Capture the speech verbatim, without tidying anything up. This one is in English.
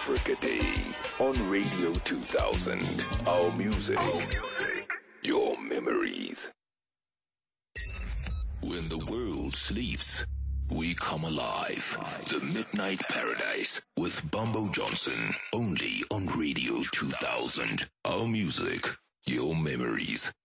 Africa Day on Radio two thousand. Our music, your memories. When the world sleeps, we come alive. The Midnight Paradise with Bumbo Johnson. Only on Radio two thousand. Our music, your memories.